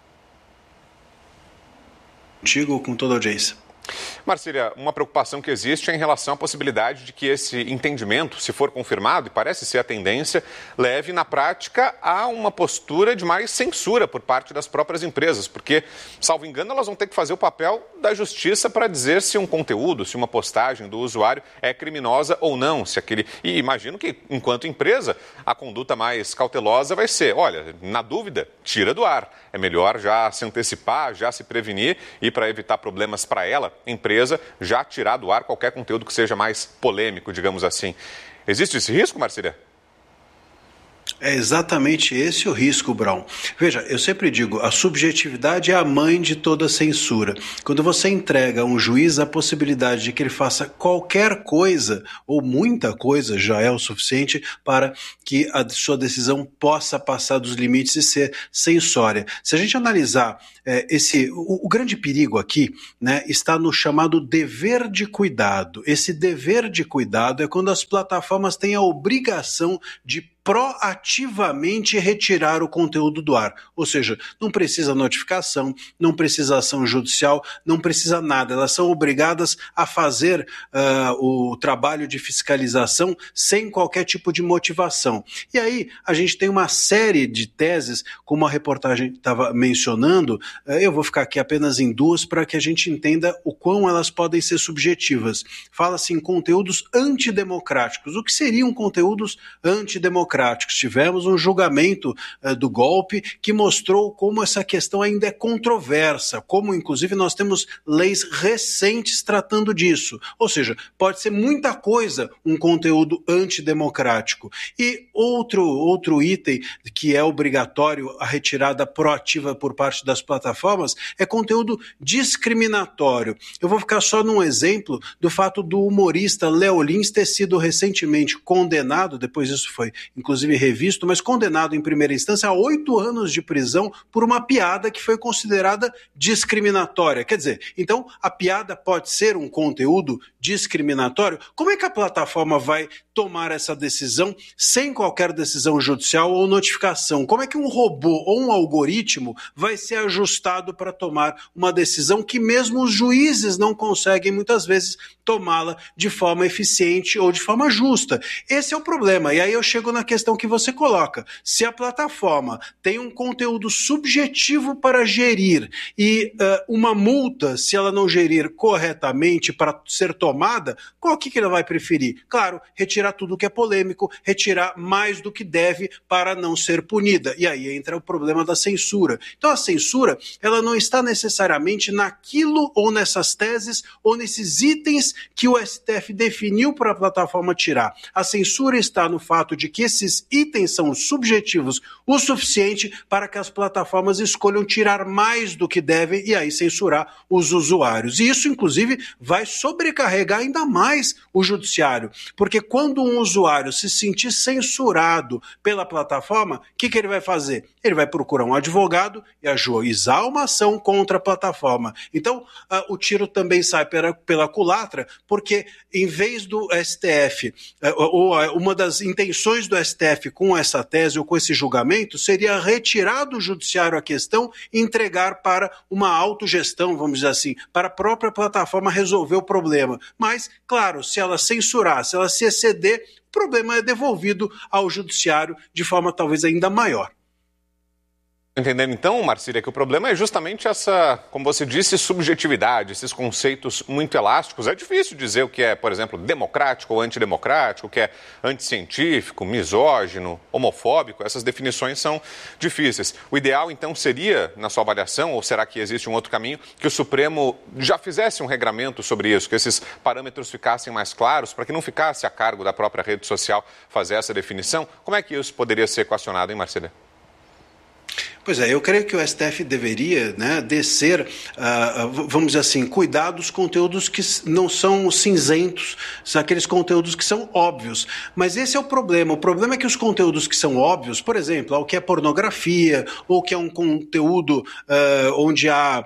Contigo, com toda a audiência. Marcília, uma preocupação que existe é em relação à possibilidade de que esse entendimento, se for confirmado, e parece ser a tendência, leve na prática a uma postura de mais censura por parte das próprias empresas, porque, salvo engano, elas vão ter que fazer o papel da justiça para dizer se um conteúdo, se uma postagem do usuário é criminosa ou não. E imagino que, enquanto empresa, a conduta mais cautelosa vai ser, olha, na dúvida, tira do ar. É melhor já se antecipar, já se prevenir e, para evitar problemas para ela, empresa, já tirar do ar qualquer conteúdo que seja mais polêmico, digamos assim. Existe esse risco, Marcília? É exatamente esse o risco, Brown. Veja, eu sempre digo, a subjetividade é a mãe de toda censura. Quando você entrega a um juiz a possibilidade de que ele faça qualquer coisa, ou muita coisa, já é o suficiente para que a sua decisão possa passar dos limites e ser censória. Se a gente analisar o grande perigo aqui, né, está no chamado dever de cuidado. Esse dever de cuidado é quando as plataformas têm a obrigação de proativamente retirar o conteúdo do ar. Ou seja, não precisa notificação, não precisa ação judicial, não precisa nada. Elas são obrigadas a fazer o trabalho de fiscalização sem qualquer tipo de motivação. E aí a gente tem uma série de teses, como a reportagem estava mencionando, eu vou ficar aqui apenas em 2 para que a gente entenda o quão elas podem ser subjetivas. Fala-se em conteúdos antidemocráticos. O que seriam conteúdos antidemocráticos? Tivemos um julgamento do golpe que mostrou como essa questão ainda é controversa, como inclusive nós temos leis recentes tratando disso. Ou seja, pode ser muita coisa um conteúdo antidemocrático. E outro item que é obrigatório a retirada proativa por parte das plataformas é conteúdo discriminatório. Eu vou ficar só num exemplo do fato do humorista Léo Lins ter sido recentemente condenado, depois isso foi inclusive revisto, mas condenado em primeira instância a 8 anos de prisão por uma piada que foi considerada discriminatória. Quer dizer, então a piada pode ser um conteúdo discriminatório? Como é que a plataforma vai tomar essa decisão sem qualquer decisão judicial ou notificação? Como é que um robô ou um algoritmo vai ser ajustado para tomar uma decisão que mesmo os juízes não conseguem muitas vezes tomá-la de forma eficiente ou de forma justa? Esse é o problema. E aí eu chego na questão que você coloca. Se a plataforma tem um conteúdo subjetivo para gerir e uma multa, se ela não gerir corretamente para ser tomada, qual que ela vai preferir? Claro, retirar tudo que é polêmico, retirar mais do que deve para não ser punida. E aí entra o problema da censura. Então a censura, ela não está necessariamente naquilo ou nessas teses ou nesses itens que o STF definiu para a plataforma tirar. A censura está no fato de que esses itens são subjetivos o suficiente para que as plataformas escolham tirar mais do que devem e aí censurar os usuários. E isso, inclusive, vai sobrecarregar ainda mais o judiciário, porque quando um usuário se sentir censurado pela plataforma, o que ele vai fazer? Ele vai procurar um advogado e ajuizar uma ação contra a plataforma. Então, o tiro também sai pela culatra, porque em vez do STF, ou uma das intenções do STF com essa tese ou com esse julgamento, seria retirar do judiciário a questão e entregar para uma autogestão, vamos dizer assim, para a própria plataforma resolver o problema. Mas, claro, se ela censurar, se ela se exceder, o problema é devolvido ao judiciário de forma talvez ainda maior. Entendendo então, Marcília, que o problema é justamente essa, como você disse, subjetividade, esses conceitos muito elásticos. É difícil dizer o que é, por exemplo, democrático ou antidemocrático, o que é anticientífico, misógino, homofóbico. Essas definições são difíceis. O ideal, então, seria, na sua avaliação, ou será que existe um outro caminho, que o Supremo já fizesse um regramento sobre isso, que esses parâmetros ficassem mais claros, para que não ficasse a cargo da própria rede social fazer essa definição? Como é que isso poderia ser equacionado, hein, Marcília? Pois é, eu creio que o STF deveria, descer, vamos dizer assim, cuidar dos conteúdos que não são cinzentos, são aqueles conteúdos que são óbvios. Mas esse é o problema. O problema é que os conteúdos que são óbvios, por exemplo, o que é pornografia, ou que é um conteúdo onde há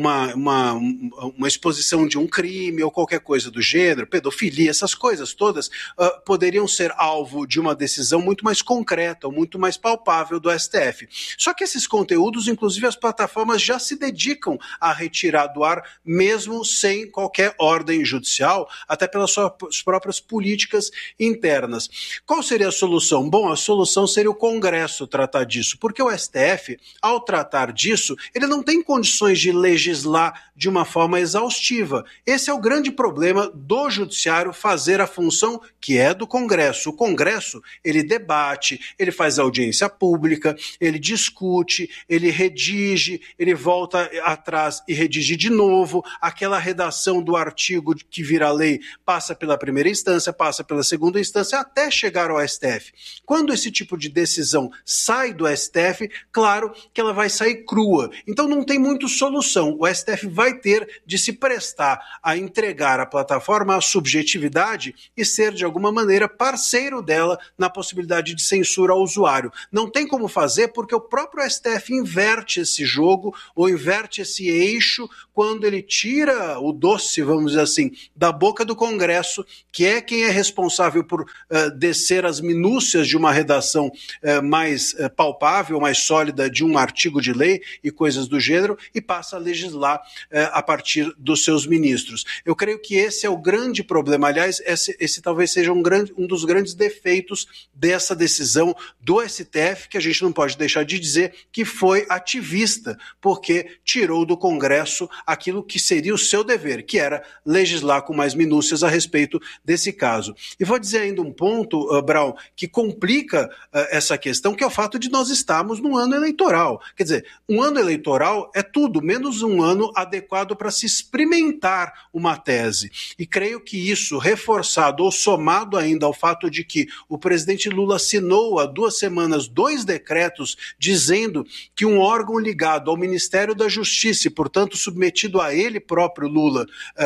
uma exposição de um crime ou qualquer coisa do gênero, pedofilia, essas coisas todas, poderiam ser alvo de uma decisão muito mais concreta ou muito mais palpável do STF. Só que esses conteúdos, inclusive as plataformas já se dedicam a retirar do ar, mesmo sem qualquer ordem judicial, até pelas suas próprias políticas internas. Qual seria a solução? Bom, a solução seria o Congresso tratar disso, porque o STF, ao tratar disso, ele não tem condições de legislar de uma forma exaustiva. Esse é o grande problema do judiciário fazer a função que é do Congresso. O Congresso, ele debate, ele faz audiência pública, ele discute, ele redige, ele volta atrás e redige de novo, aquela redação do artigo que vira lei passa pela primeira instância, passa pela segunda instância, até chegar ao STF. Quando esse tipo de decisão sai do STF, claro que ela vai sair crua. Então não tem muito solução. O STF vai ter de se prestar a entregar à plataforma a subjetividade e ser, de alguma maneira, parceiro dela na possibilidade de censura ao usuário. Não tem como fazer porque o próprio STF inverte esse jogo ou inverte esse eixo quando ele tira o doce, vamos dizer assim, da boca do Congresso, que é quem é responsável por descer as minúcias de uma redação mais palpável, mais sólida de um artigo de lei e coisas do gênero, e passa a legislar a partir dos seus ministros. Eu creio que esse é o grande problema. Aliás, esse talvez seja um dos grandes defeitos dessa decisão do STF, que a gente não pode deixar de dizer que foi ativista, porque tirou do Congresso aquilo que seria o seu dever, que era legislar com mais minúcias a respeito desse caso. E vou dizer ainda um ponto, Brown, que complica essa questão, que é o fato de nós estarmos num ano eleitoral. Quer dizer, um ano eleitoral é tudo, menos um ano adequado para se experimentar uma tese. E creio que isso, reforçado ou somado ainda ao fato de que o presidente Lula assinou há 2 semanas 2 decretos dizendo que um órgão ligado ao Ministério da Justiça e, portanto, submetido a ele próprio, Lula,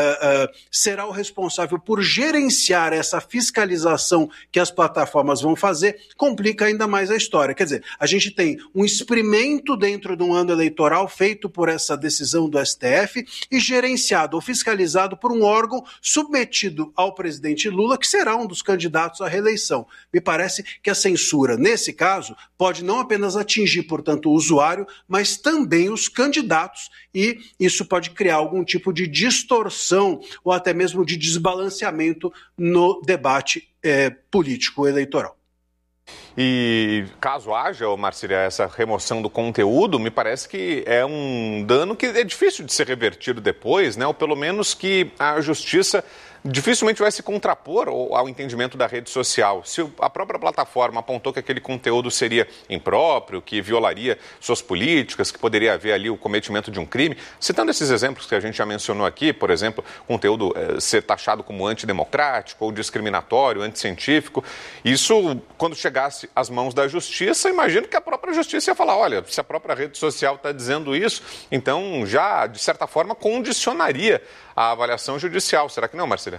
será o responsável por gerenciar essa fiscalização que as plataformas vão fazer, complica ainda mais a história. Quer dizer, a gente tem um experimento dentro de um ano eleitoral feito por essa decisão do STF e gerenciado ou fiscalizado por um órgão submetido ao presidente Lula, que será um dos candidatos à reeleição. Me parece que a censura, nesse caso, pode não apenas atingir, portanto, o usuário, mas também os candidatos, e isso pode criar algum tipo de distorção ou até mesmo de desbalanceamento no debate político eleitoral. E caso haja, Marcília, essa remoção do conteúdo, me parece que é um dano que é difícil de ser revertido depois, né? Ou pelo menos que a justiça dificilmente vai se contrapor ao entendimento da rede social. Se a própria plataforma apontou que aquele conteúdo seria impróprio, que violaria suas políticas, que poderia haver ali o cometimento de um crime, citando esses exemplos que a gente já mencionou aqui, por exemplo, conteúdo ser taxado como antidemocrático ou discriminatório, anticientífico, isso, quando chegasse às mãos da justiça, imagino que a própria justiça ia falar, olha, se a própria rede social está dizendo isso, então já, de certa forma, condicionaria a avaliação judicial. Será que não, Marcília?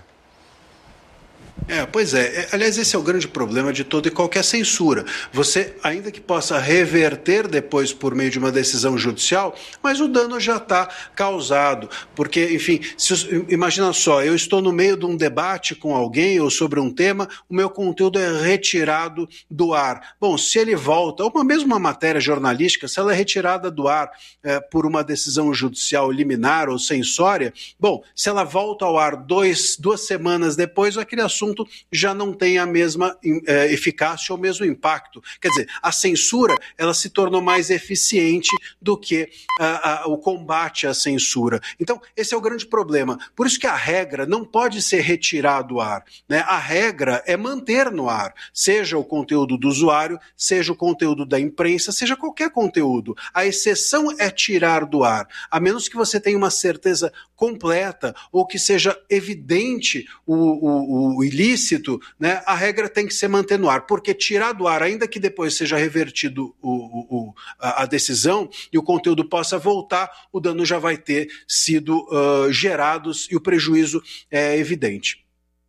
Pois é. Aliás, esse é o grande problema de toda e qualquer censura. Você, ainda que possa reverter depois por meio de uma decisão judicial, mas o dano já está causado. Porque, enfim, imagina só, eu estou no meio de um debate com alguém ou sobre um tema, o meu conteúdo é retirado do ar. Bom, se ele volta, ou mesmo uma matéria jornalística, se ela é retirada do ar por uma decisão judicial liminar ou censória, bom, se ela volta ao ar duas semanas depois, aquele assunto já não tem a mesma eficácia ou o mesmo impacto. Quer dizer, a censura ela se tornou mais eficiente do que o combate à censura. Então, esse é o grande problema. Por isso que a regra não pode ser retirada do ar, né? A regra é manter no ar, seja o conteúdo do usuário, seja o conteúdo da imprensa, seja qualquer conteúdo. A exceção é tirar do ar, a menos que você tenha uma certeza completa ou que seja evidente o ilícito, né? A regra tem que ser manter no ar, porque tirar do ar, ainda que depois seja revertido a decisão e o conteúdo possa voltar, o dano já vai ter sido gerado e o prejuízo é evidente.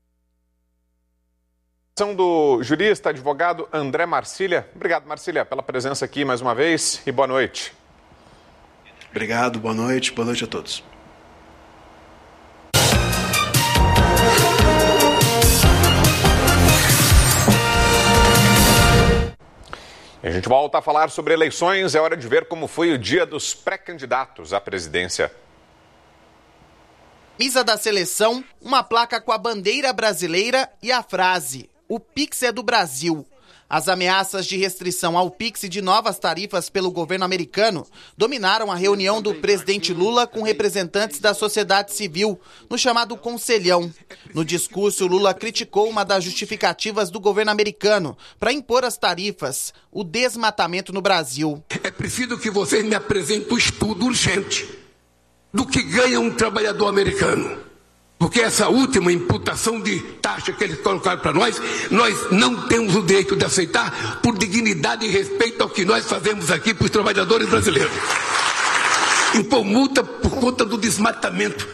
Do jurista, advogado André Marcília. Obrigado, Marcília, pela presença aqui mais uma vez e boa noite. Obrigado, boa noite a todos. A gente volta a falar sobre eleições, é hora de ver como foi o dia dos pré-candidatos à presidência. Camisa da seleção, uma placa com a bandeira brasileira e a frase: "O Pix é do Brasil". As ameaças de restrição ao Pix e de novas tarifas pelo governo americano dominaram a reunião do presidente Lula com representantes da sociedade civil, no chamado Conselhão. No discurso, Lula criticou uma das justificativas do governo americano para impor as tarifas: o desmatamento no Brasil. É preciso que vocês me apresentem um estudo urgente do que ganha um trabalhador americano. Porque essa última imputação de taxa que eles colocaram para nós não temos o direito de aceitar por dignidade e respeito ao que nós fazemos aqui para os trabalhadores brasileiros. Impor multa por conta do desmatamento.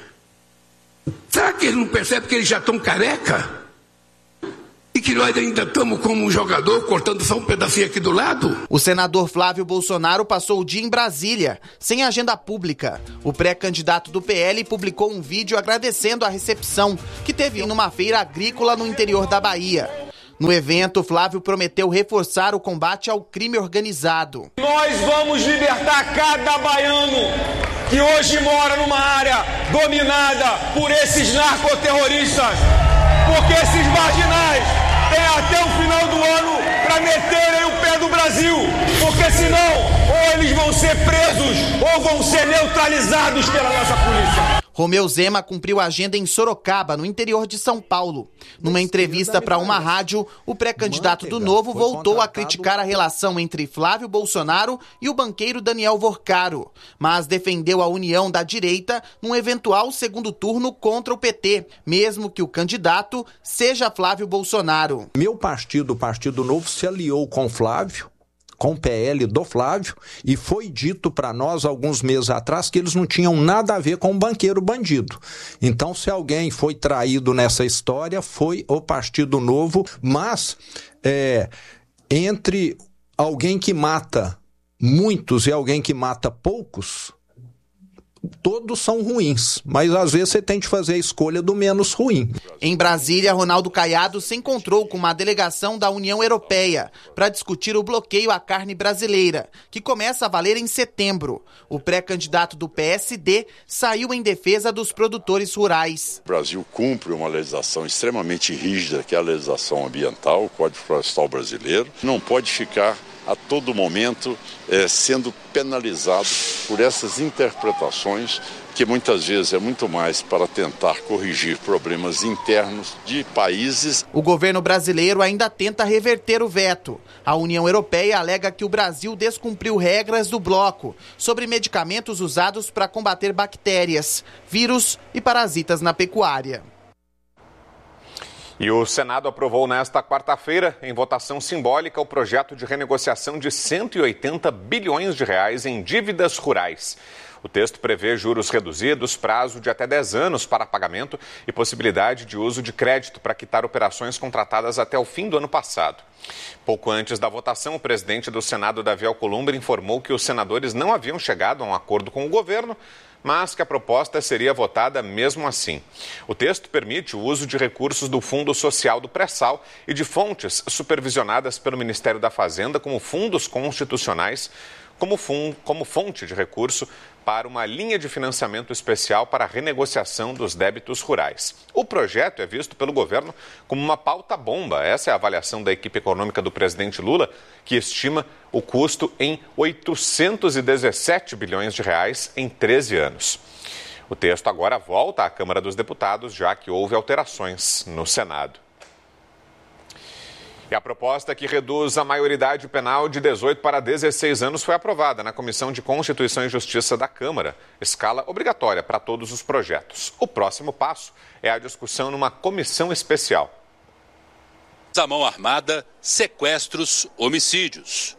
Será que eles não percebem que eles já estão careca? E que nós ainda estamos como um jogador cortando só um pedacinho aqui do lado? O senador Flávio Bolsonaro passou o dia em Brasília, sem agenda pública. O pré-candidato do PL publicou um vídeo agradecendo a recepção que teve numa feira agrícola no interior da Bahia. No evento, Flávio prometeu reforçar o combate ao crime organizado. Nós vamos libertar cada baiano que hoje mora numa área dominada por esses narcoterroristas, porque esses marginais têm até o final do ano para meterem o pé do Brasil, porque senão ou eles vão ser presos ou vão ser neutralizados pela nossa polícia. Romeu Zema cumpriu a agenda em Sorocaba, no interior de São Paulo. Numa entrevista para uma rádio, o pré-candidato do Novo voltou a criticar a relação entre Flávio Bolsonaro e o banqueiro Daniel Vorcaro, mas defendeu a união da direita num eventual segundo turno contra o PT, mesmo que o candidato seja Flávio Bolsonaro. Meu partido, o Partido Novo, se aliou com Flávio, com o PL do Flávio, e foi dito para nós alguns meses atrás que eles não tinham nada a ver com o banqueiro bandido. Então, se alguém foi traído nessa história, foi o Partido Novo, mas entre alguém que mata muitos e alguém que mata poucos, todos são ruins, mas às vezes você tem que fazer a escolha do menos ruim. Em Brasília, Ronaldo Caiado se encontrou com uma delegação da União Europeia para discutir o bloqueio à carne brasileira, que começa a valer em setembro. O pré-candidato do PSD saiu em defesa dos produtores rurais. O Brasil cumpre uma legislação extremamente rígida, que é a legislação ambiental, o Código Florestal brasileiro. Não pode ficar a todo momento sendo penalizado por essas interpretações, que muitas vezes é muito mais para tentar corrigir problemas internos de países. O governo brasileiro ainda tenta reverter o veto. A União Europeia alega que o Brasil descumpriu regras do bloco sobre medicamentos usados para combater bactérias, vírus e parasitas na pecuária. E o Senado aprovou nesta quarta-feira, em votação simbólica, o projeto de renegociação de 180 bilhões de reais em dívidas rurais. O texto prevê juros reduzidos, prazo de até 10 anos para pagamento e possibilidade de uso de crédito para quitar operações contratadas até o fim do ano passado. Pouco antes da votação, o presidente do Senado, Davi Alcolumbre, informou que os senadores não haviam chegado a um acordo com o governo, mas que a proposta seria votada mesmo assim. O texto permite o uso de recursos do Fundo Social do Pré-Sal e de fontes supervisionadas pelo Ministério da Fazenda, como fundos constitucionais, como fonte de recurso para uma linha de financiamento especial para a renegociação dos débitos rurais. O projeto é visto pelo governo como uma pauta-bomba. Essa é a avaliação da equipe econômica do presidente Lula, que estima o custo em 817 bilhões de reais em 13 anos. O texto agora volta à Câmara dos Deputados, já que houve alterações no Senado. E a proposta que reduz a maioridade penal de 18 para 16 anos foi aprovada na Comissão de Constituição e Justiça da Câmara, escala obrigatória para todos os projetos. O próximo passo é a discussão numa comissão especial. A mão armada, sequestros, homicídios.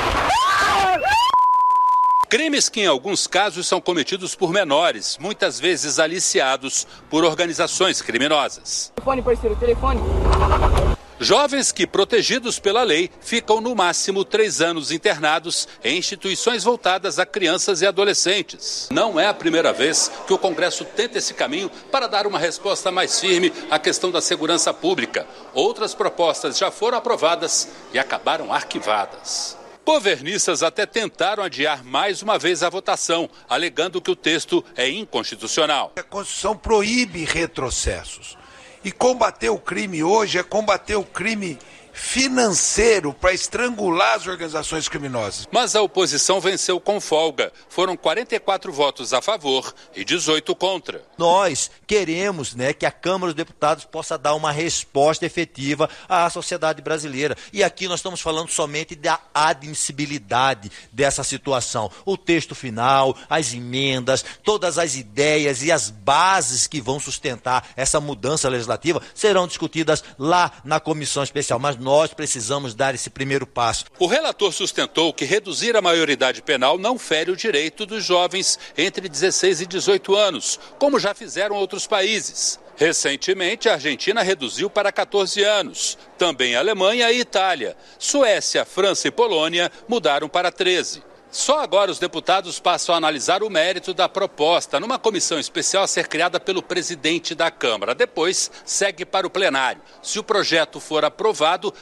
Crimes que, em alguns casos, são cometidos por menores, muitas vezes aliciados por organizações criminosas. Telefone, parceiro, telefone. Jovens que, protegidos pela lei, ficam no máximo 3 anos internados em instituições voltadas a crianças e adolescentes. Não é a primeira vez que o Congresso tenta esse caminho para dar uma resposta mais firme à questão da segurança pública. Outras propostas já foram aprovadas e acabaram arquivadas. Governistas até tentaram adiar mais uma vez a votação, alegando que o texto é inconstitucional. A Constituição proíbe retrocessos. E combater o crime hoje é combater o crime financeiro para estrangular as organizações criminosas. Mas a oposição venceu com folga. Foram 44 votos a favor e 18 contra. Nós queremos, que a Câmara dos Deputados possa dar uma resposta efetiva à sociedade brasileira. E aqui nós estamos falando somente da admissibilidade dessa situação. O texto final, as emendas, todas as ideias e as bases que vão sustentar essa mudança legislativa serão discutidas lá na comissão especial. Mas nós precisamos dar esse primeiro passo. O relator sustentou que reduzir a maioridade penal não fere o direito dos jovens entre 16 e 18 anos, como já fizeram outros países. Recentemente, a Argentina reduziu para 14 anos. Também a Alemanha e a Itália. Suécia, França e Polônia mudaram para 13. Só agora os deputados passam a analisar o mérito da proposta numa comissão especial a ser criada pelo presidente da Câmara. Depois, segue para o plenário. Se o projeto for aprovado,